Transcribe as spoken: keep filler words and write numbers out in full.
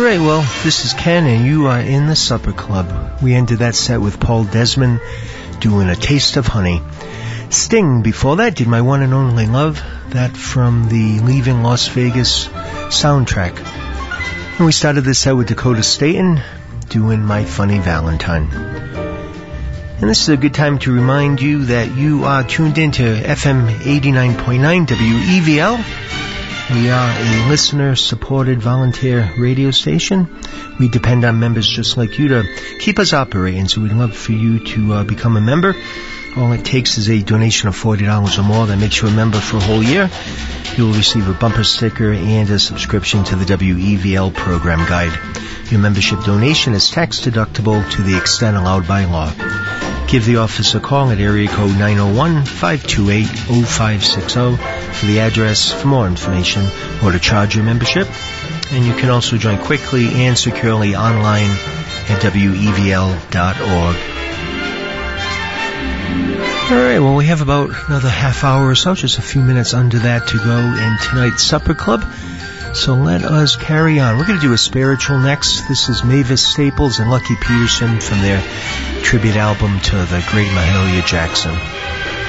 right, well, this is Ken, and you are in the Supper Club. We ended that set with Paul Desmond doing A Taste of Honey. Sting, before that, did My One and Only Love, that from the Leaving Las Vegas soundtrack. And we started this set with Dakota Staton doing My Funny Valentine. And this is a good time to remind you that you are tuned into F M eighty-nine point nine W E V L. We are a listener-supported volunteer radio station. We depend on members just like you to keep us operating, so we'd love for you to uh, become a member. All it takes is a donation of forty dollars or more that makes you a member for a whole year. You'll receive a bumper sticker and a subscription to the W E V L program guide. Your membership donation is tax-deductible to the extent allowed by law. Give the office a call at area code nine oh one, five two eight, oh five six oh for the address for more information or to charge your membership. And you can also join quickly and securely online at W E V L dot org. All right, well, we have about another half hour or so, just a few minutes under that to go in tonight's Supper Club. So let us carry on. We're going to do a spiritual next. This is Mavis Staples and Lucky Peterson from their tribute album to the great Mahalia Jackson.